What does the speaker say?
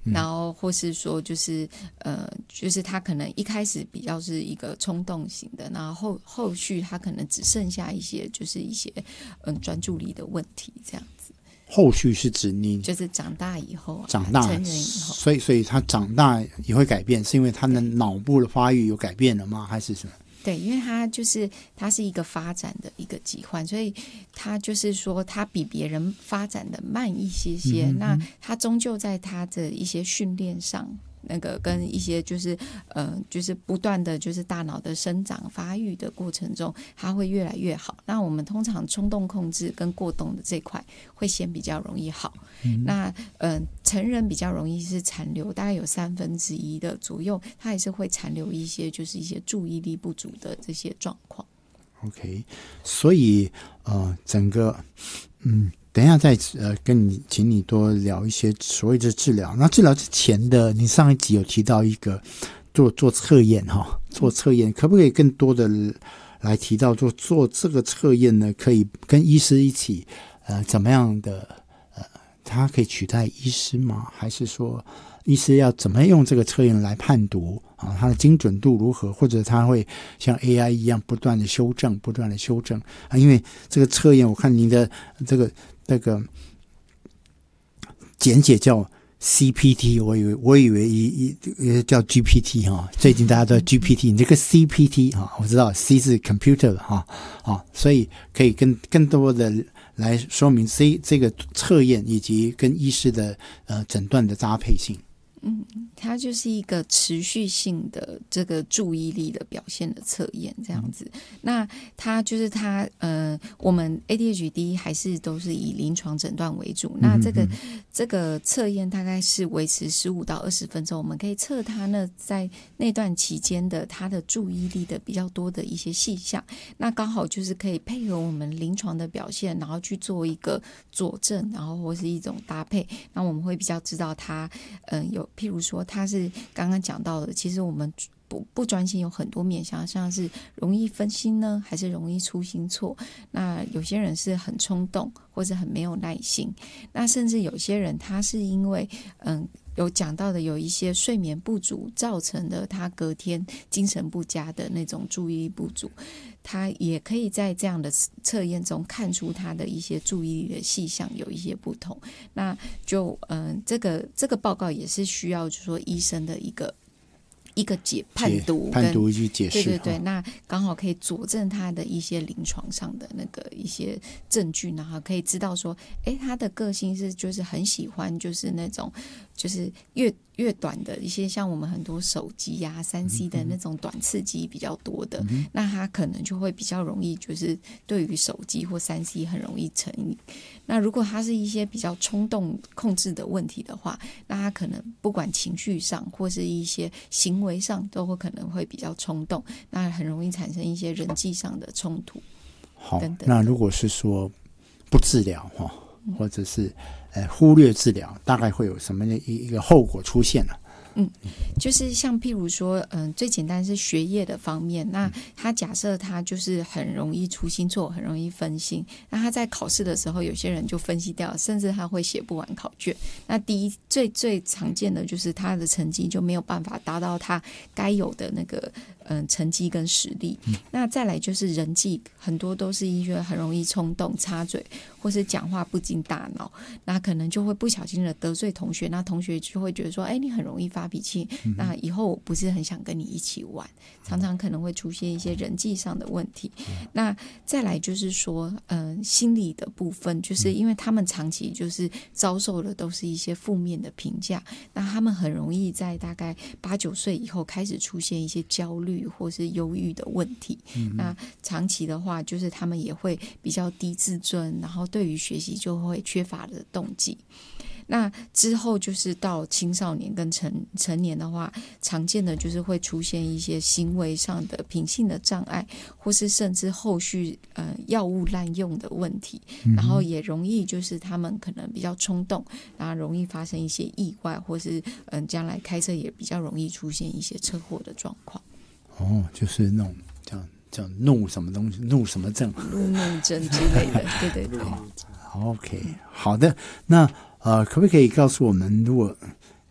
然后或是说就是就是他可能一开始比较是一个冲动型的，然后后续他可能只剩下一些就是一些专注力的问题这样子。 后续是指你就是长大以后啊， 长大成人以后， 所以他长大也会改变，是因为他的脑部的发育有改变了吗？还是什么？ 对，因为它是一个发展的一个疾患，所以它就是说它比别人发展的慢一些些，那它终究在它的一些训练上，那个跟一些就是就是不断的就是大脑的生长发育的过程中，它会越来越好。那我们通常冲动控制跟过动的这块会先比较容易好，那成人比较容易是残留，大概有1/3的左右，它还是会残留一些就是一些注意力不足的这些状况。 OK， 所以整个等一下再请你多聊一些所谓的治疗。那治疗之前的，你上一集有提到一个做测验哈，做测验可不可以更多的来提到做这个测验呢？可以跟医师一起怎么样的它可以取代医师吗？还是说医师要怎么用这个测验来判读啊？它的精准度如何？或者它会像 AI 一样不断的修正啊？因为这个测验，我看您的这个简写叫 CPT， 我以为叫 GPT 哈，最近大家都叫 GPT， 你这个 CPT 哈，我知道 C 是 computer 哈所以可以更多的来说明这个测验以及跟医师的诊断的搭配性。 它就是一个持续性的这个注意力的表现的测验这样子。那它就是我们 ADHD 还是都是以临床诊断为主。那这个测验大概是维持15到20分钟，我们可以测它呢在那段期间的它的注意力的比较多的一些细项。那刚好就是可以配合我们临床的表现，然后去做一个佐证，然后或是一种搭配。那我们会比较知道它有譬如说他是刚刚讲到的，其实我们不专心有很多面向，像是容易分心呢，还是容易粗心错。那有些人是很冲动，或者很没有耐心。那甚至有些人他是因为有讲到的有一些睡眠不足造成的他隔天精神不佳的那种注意力不足，他也可以在这样的测验中看出他的一些注意力的细项有一些不同。那就这个报告也是需要就是说医生的一个判读去解释， 对，那刚好可以佐证他的一些临床上的那个一些证据，然后可以知道说，他的个性是就是很喜欢就是那种就是越短的一些，像我们很多手机啊3C 的那种短刺激比较多的，那他可能就会比较容易就是对于手机或3C 很容易成瘾。那如果他是一些比较冲动控制的问题的话，那他可能不管情绪上或是一些行为上都会可能会比较冲动，那很容易产生一些人际上的冲突。 好， 等等。 那如果是说不治疗或者是忽略治疗，大概会有什么一个后果出现呢？ 就是像譬如说最简单是学业的方面，那他假设他就是很容易粗心错，很容易分心，那他在考试的时候有些人就分析掉，甚至他会写不完考卷。那最常见的就是他的成绩就没有办法达到他该有的那个成绩跟实力。那再来就是人际，很多都是因为很容易冲动插嘴，或是讲话不经大脑，那可能就会不小心的得罪同学，那同学就会觉得说你很容易发脾气，那以后我不是很想跟你一起玩，常常可能会出现一些人际上的问题。那再来就是说心理的部分，就是因为他们长期就是遭受的都是一些负面的评价，那他们很容易在大概8、9岁以后开始出现一些焦虑或是忧郁的问题。那长期的话就是他们也会比较低自尊，然后对于学习就会缺乏的动机。那之后就是到青少年跟成年的话，常见的就是会出现一些行为上的品性的障碍，或是甚至后续药物滥用的问题，然后也容易就是他们可能比较冲动，然后容易发生一些意外，或是将来开车也比较容易出现一些车祸的状况。 就是那种叫怒什么东西，怒什么症， 路怒症之类的，对。 OK， 好的。那可不可以告诉我们，如果